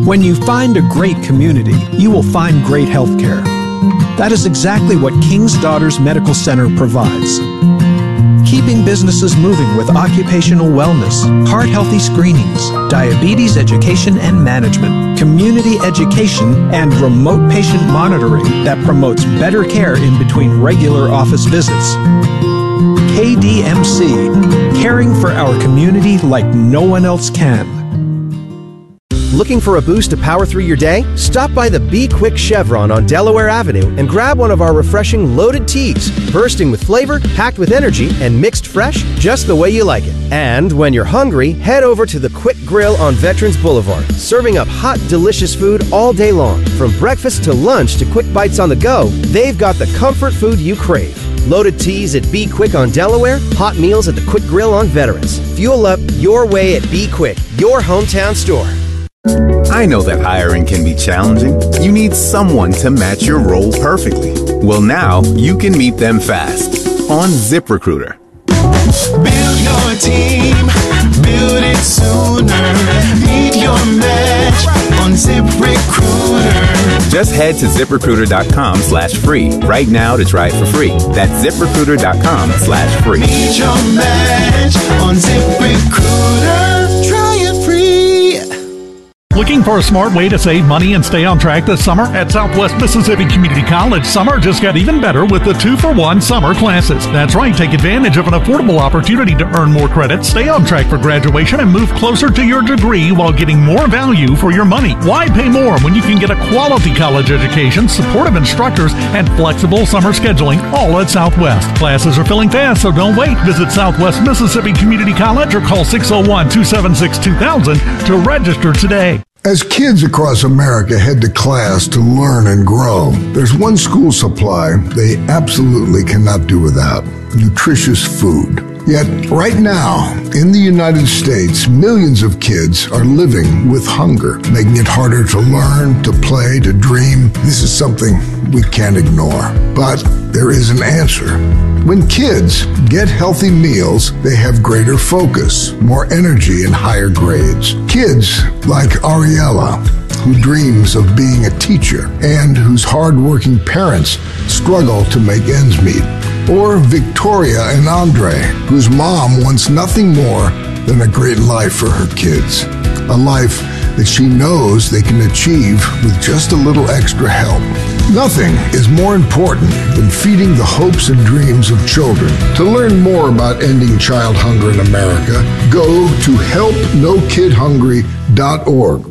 When you find a great community, you will find great health care. That is exactly what King's Daughters Medical Center provides. Keeping businesses moving with occupational wellness, heart-healthy screenings, diabetes education and management, community education, and remote patient monitoring that promotes better care in between regular office visits. KDMC, caring for our community like no one else can. Looking for a boost to power through your day? Stop by the Be Quick Chevron on Delaware Avenue and grab one of our refreshing loaded teas, bursting with flavor, packed with energy, and mixed fresh just the way you like it. And when you're hungry, head over to the Quick Grill on Veterans Boulevard, serving up hot, delicious food all day long. From breakfast to lunch to quick bites on the go, they've got the comfort food you crave. Loaded teas at Be Quick on Delaware, hot meals at the Quick Grill on Veterans. Fuel up your way at Be Quick, your hometown store. I know that hiring can be challenging. You need someone to match your role perfectly. Well, now you can meet them fast on ZipRecruiter. Build your team, build it sooner. Meet your match on ZipRecruiter. Just head to ZipRecruiter.com/free right now to try it for free. That's ZipRecruiter.com/free. Meet your match on ZipRecruiter. Try it free. Looking for a smart way to save money and stay on track this summer? At Southwest Mississippi Community College, summer just got even better with the 2-for-1 summer classes. That's right, take advantage of an affordable opportunity to earn more credits, stay on track for graduation, and move closer to your degree while getting more value for your money. Why pay more when you can get a quality college education, supportive instructors, and flexible summer scheduling, all at Southwest? Classes are filling fast, so don't wait. Visit Southwest Mississippi Community College or call 601-276-2000 to register today. As kids across America head to class to learn and grow, there's one school supply they absolutely cannot do without: nutritious food. Yet, right now, in the United States, millions of kids are living with hunger, making it harder to learn, to play, to dream. This is something we can't ignore. But there is an answer. When kids get healthy meals, they have greater focus, more energy, and higher grades. Kids like Ariella, who dreams of being a teacher and whose hardworking parents struggle to make ends meet. Or Victoria and Andre, whose mom wants nothing more than a great life for her kids. A life that she knows they can achieve with just a little extra help. Nothing is more important than feeding the hopes and dreams of children. To learn more about ending child hunger in America, go to helpnokidhungry.org.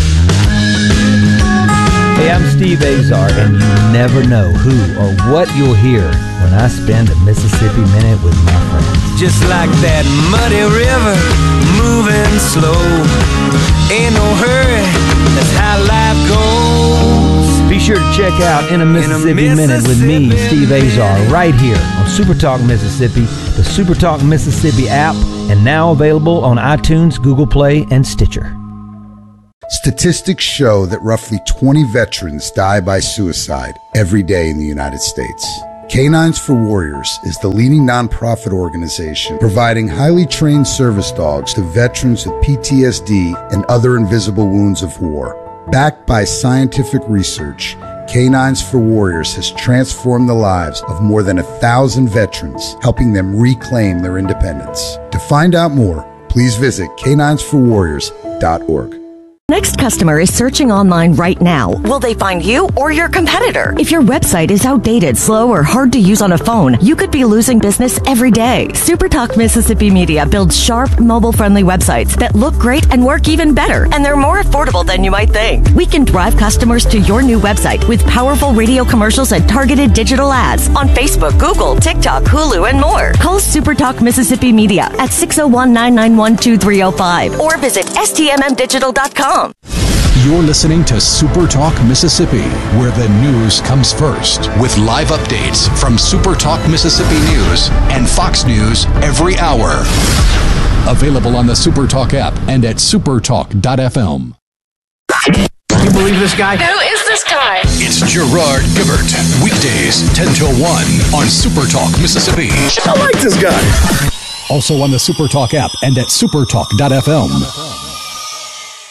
Hey, I'm Steve Azar, and you never know who or what you'll hear when I spend a Mississippi Minute with my friends. Just like that muddy river, moving slow. Ain't no hurry, that's how life goes. Be sure to check out In a Mississippi Minute with me, Steve Azar, right here on Super Talk Mississippi, the Super Talk Mississippi app, and now available on iTunes, Google Play, and Stitcher. Statistics show that roughly 20 veterans die by suicide every day in the United States. Canines for Warriors is the leading nonprofit organization providing highly trained service dogs to veterans with PTSD and other invisible wounds of war. Backed by scientific research, Canines for Warriors has transformed the lives of more than 1,000 veterans, helping them reclaim their independence. To find out more, please visit caninesforwarriors.org. Next customer is searching online right now. Will they find you or your competitor? If your website is outdated, slow, or hard to use on a phone, you could be losing business every day. SuperTalk Mississippi Media builds sharp, mobile-friendly websites that look great and work even better, and they're more affordable than you might think. We can drive customers to your new website with powerful radio commercials and targeted digital ads on Facebook, Google, TikTok, Hulu, and more. Call SuperTalk Mississippi Media at 601-991-2305 or visit stmmdigital.com. You're listening to Super Talk Mississippi, where the news comes first, with live updates from Super Talk Mississippi News and Fox News every hour. Available on the Super Talk app and at supertalk.fm. You believe this guy? Who is this guy? It's Gerard Gibert, weekdays 10 till 1 on Super Talk Mississippi. I like this guy. Also on the Super Talk app and at supertalk.fm.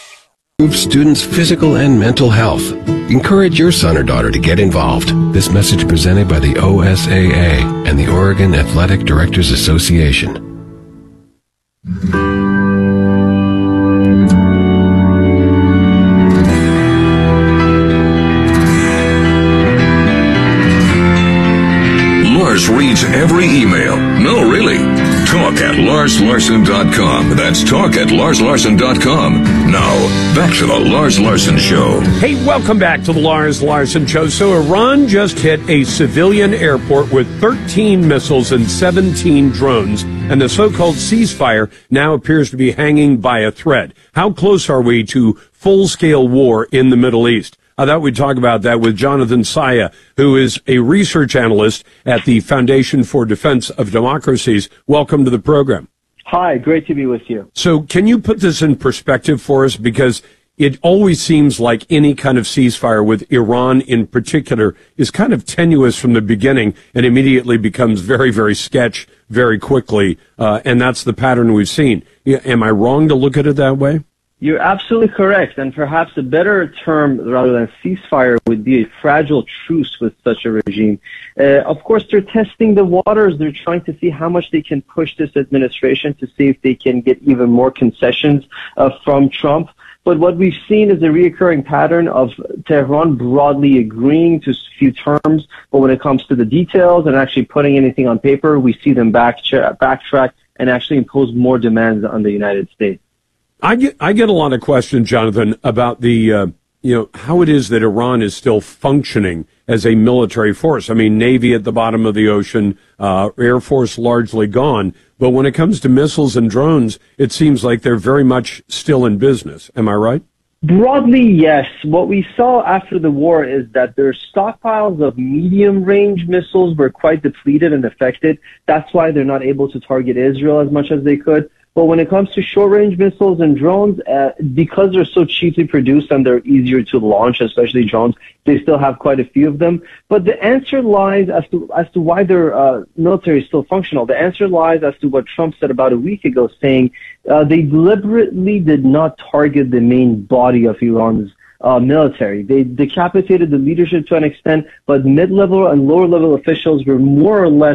Improve students' physical and mental health. Encourage your son or daughter to get involved. This message presented by the OSAA and the Oregon Athletic Directors Association. Lars reads every email. No, really. Talk at LarsLarson.com. That's talk at LarsLarson.com. Now, back to the Lars Larson Show. Hey, welcome back to the Lars Larson Show. So Iran just hit a civilian airport with 13 missiles and 17 drones, and the so-called ceasefire now appears to be hanging by a thread. How close are we to full-scale war in the Middle East? I thought we'd talk about that with Jonathan Saya, who is a research analyst at the Foundation for Defense of Democracies. Welcome to the program. Hi, great to be with you. So can you put this in perspective for us? Because it always seems like any kind of ceasefire with Iran in particular is kind of tenuous from the beginning and immediately becomes very, very sketch very quickly. And that's the pattern we've seen. Am I wrong to look at it that way? You're absolutely correct, and perhaps a better term rather than ceasefire would be a fragile truce with such a regime. Of course, they're testing the waters. They're trying to see how much they can push this administration to see if they can get even more concessions from Trump. But what we've seen is a reoccurring pattern of Tehran broadly agreeing to a few terms, but when it comes to the details and actually putting anything on paper, we see them backtrack and actually impose more demands on the United States. I get a lot of questions, Jonathan, about the how it is that Iran is still functioning as a military force. I mean, Navy at the bottom of the ocean, Air Force largely gone. But when it comes to missiles and drones, it seems like they're very much still in business. Am I right? Broadly, yes. What we saw after the war is that their stockpiles of medium-range missiles were quite depleted and affected. That's why they're not able to target Israel as much as they could. But when it comes to short-range missiles and drones, because they're so cheaply produced and they're easier to launch, especially drones, they still have quite a few of them. But the answer lies as to why their military is still functional. The answer lies as to what Trump said about a week ago, saying they deliberately did not target the main body of Iran's military. They decapitated the leadership to an extent, but mid-level and lower-level officials were more or less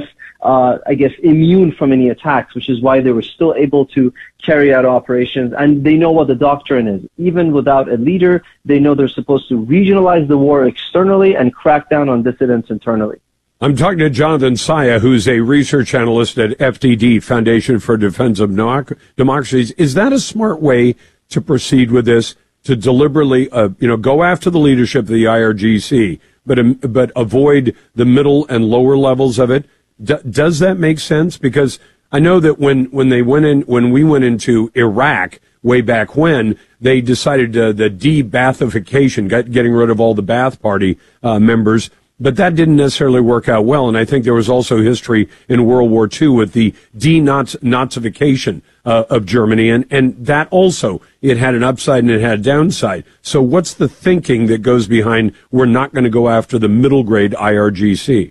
immune from any attacks, which is why they were still able to carry out operations. And they know what the doctrine is. Even without a leader, they know they're supposed to regionalize the war externally and crack down on dissidents internally. I'm talking to Jonathan Saya, who's a research analyst at FDD, Foundation for Defense of Democracies. Is that a smart way to proceed with this, to deliberately, go after the leadership of the IRGC, but avoid the middle and lower levels of it? Does that make sense? Because I know that when we went into Iraq way back when, they decided the de-Baathification, getting rid of all the Ba'ath Party members, but that didn't necessarily work out well. And I think there was also history in World War II with the de-Nazification of Germany, and that also, it had an upside and it had a downside. So what's the thinking that goes behind we're not going to go after the middle grade IRGC?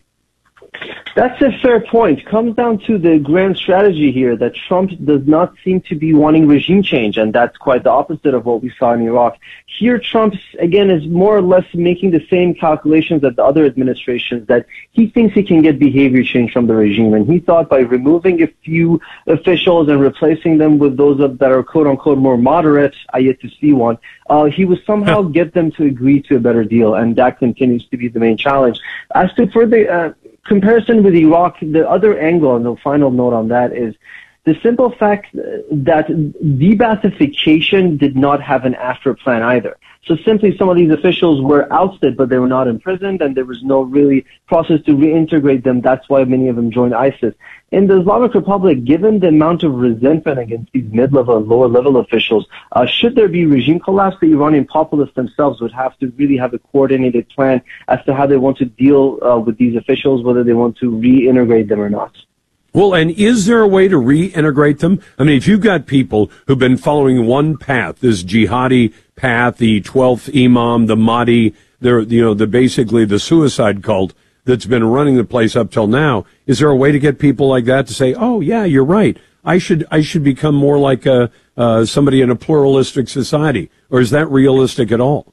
That's a fair point. It comes down to the grand strategy here that Trump does not seem to be wanting regime change, and that's quite the opposite of what we saw in Iraq. Here, Trump, again, is more or less making the same calculations as the other administrations, that he thinks he can get behavior change from the regime, and he thought by removing a few officials and replacing them with those that are quote-unquote more moderate, I yet to see one, he would somehow get them to agree to a better deal, and that continues to be the main challenge. As to further comparison with Iraq, the other angle, and the final note on that, is the simple fact that de-Baathification did not have an after plan either. So simply some of these officials were ousted, but they were not imprisoned, and there was no really process to reintegrate them. That's why many of them joined ISIS. In the Islamic Republic, given the amount of resentment against these mid-level and lower-level officials, should there be regime collapse, the Iranian populace themselves would have to really have a coordinated plan as to how they want to deal with these officials, whether they want to reintegrate them or not. Well, and is there a way to reintegrate them? I mean, if you've got people who've been following one path, this jihadi path, the 12th Imam, the Mahdi, basically the suicide cult that's been running the place up till now, is there a way to get people like that to say, oh, yeah, you're right, I should become more like somebody in a pluralistic society? Or is that realistic at all?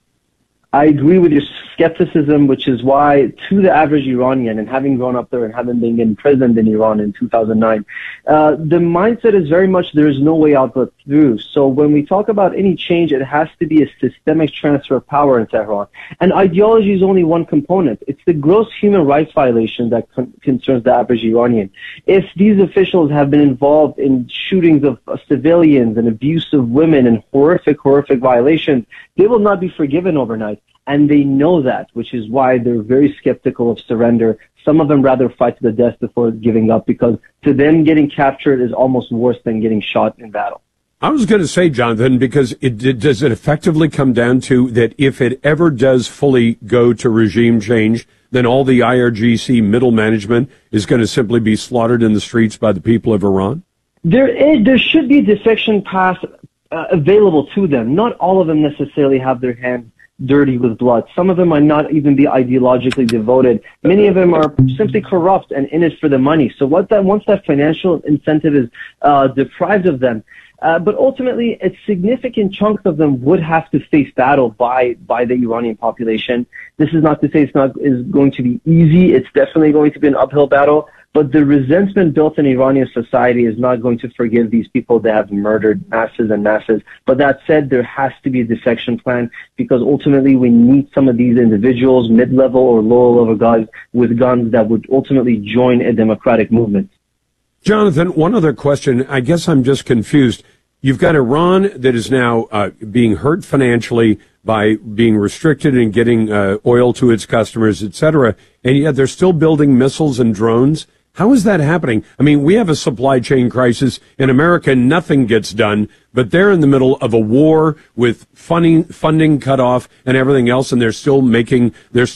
I agree with your skepticism, which is why, to the average Iranian, and having grown up there and having been imprisoned in Iran in 2009, the mindset is very much there is no way out but through. So when we talk about any change, it has to be a systemic transfer of power in Tehran. And ideology is only one component. It's the gross human rights violation that concerns the average Iranian. If these officials have been involved in shootings of civilians and abuse of women and horrific violations, they will not be forgiven overnight. And they know that, which is why they're very skeptical of surrender. Some of them rather fight to the death before giving up, because to them getting captured is almost worse than getting shot in battle. I was going to say, Jonathan, because does it effectively come down to that if it ever does fully go to regime change, then all the IRGC middle management is going to simply be slaughtered in the streets by the people of Iran? There should be a defection path available to them. Not all of them necessarily have their hands dirty with blood. Some of them might not even be ideologically devoted. Many of them are simply corrupt and in it for the money. So once that financial incentive is deprived of them, but ultimately, a significant chunk of them would have to face battle by the Iranian population. This is not to say is going to be easy. It's definitely going to be an uphill battle. But the resentment built in Iranian society is not going to forgive these people that have murdered masses and masses. But that said, there has to be a defection plan, because ultimately we need some of these individuals, mid-level or lower-level guys with guns that would ultimately join a democratic movement. Jonathan, one other question. I guess I'm just confused. You've got Iran that is now being hurt financially by being restricted in getting oil to its customers, et cetera, and yet they're still building missiles and drones. How is that happening? I mean, we have a supply chain crisis. In America, nothing gets done, but they're in the middle of a war with funding cut off and everything else, and they're still making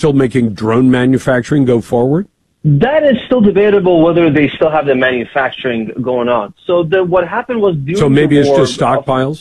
drone manufacturing go forward? That is still debatable whether they still have the manufacturing going on. So what happened was So maybe it's just stockpiles?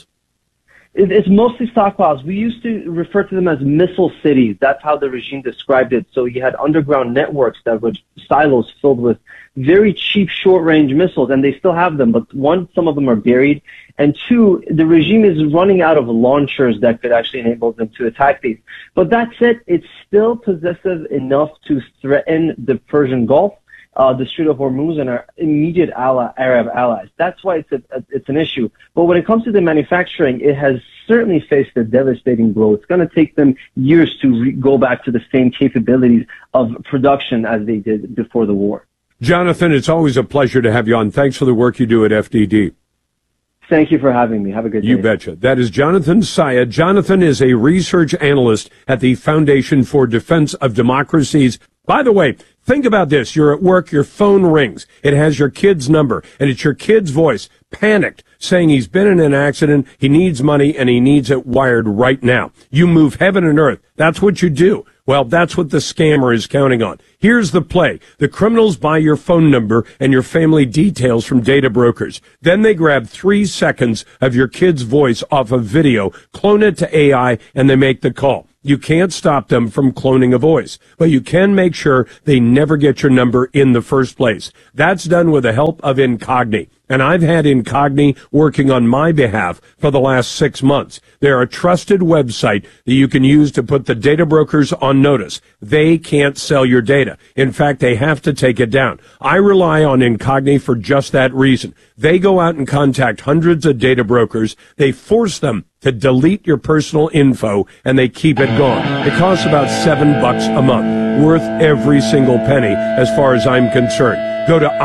It's mostly stockpiles. We used to refer to them as missile cities. That's how the regime described it. So you had underground networks that were silos filled with very cheap short-range missiles, and they still have them. But one, some of them are buried, and two, the regime is running out of launchers that could actually enable them to attack these. But that said, it's still possessive enough to threaten the Persian Gulf, the Strait of Hormuz, and our immediate Arab allies. That's why it's an issue. But when it comes to the manufacturing, it has certainly faced a devastating blow. It's going to take them years to go back to the same capabilities of production as they did before the war. Jonathan, it's always a pleasure to have you on. Thanks for the work you do at FDD. Thank you for having me. Have a good day. You betcha. That is Jonathan Sayed. Jonathan is a research analyst at the Foundation for Defense of Democracies. By the way, think about this. You're at work, your phone rings. It has your kid's number, and it's your kid's voice, panicked, saying he's been in an accident, he needs money, and he needs it wired right now. You move heaven and earth. That's what you do. Well, that's what the scammer is counting on. Here's the play. The criminals buy your phone number and your family details from data brokers. Then they grab 3 seconds of your kid's voice off of video, clone it to AI, and they make the call. You can't stop them from cloning a voice, but you can make sure they never get your number in the first place. That's done with the help of Incogni. And I've had Incogni working on my behalf for the last 6 months. They're a trusted website that you can use to put the data brokers on notice. They can't sell your data. In fact, they have to take it down. I rely on Incogni for just that reason. They go out and contact hundreds of data brokers. They force them to delete your personal info, and they keep it gone. It costs about $7 a month, worth every single penny as far as I'm concerned. Go to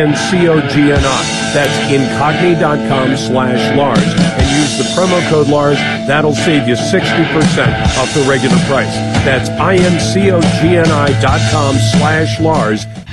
INCOGNI. That's incogni.com/Lars and use the promo code Lars. That'll save you 60% off the regular price. That's INCOGNI.com/Lars.